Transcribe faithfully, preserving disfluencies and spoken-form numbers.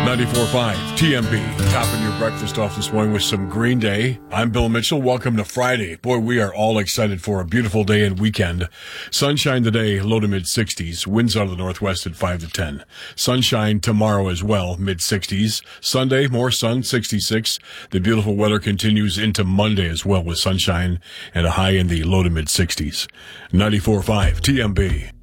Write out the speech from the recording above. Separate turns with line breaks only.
ninety-four point five T M B. Topping your breakfast off this morning with some Green Day. I'm Bill Mitchell. Welcome to Friday. Boy, we are all excited for a beautiful day and weekend. Sunshine today, low to mid sixties. Winds out of the northwest at five to ten. Sunshine tomorrow as well, mid sixties. Sunday, more sun, sixty-six. The beautiful weather continues into Monday as well with sunshine and a high in the low to mid sixties. ninety-four point five T M B.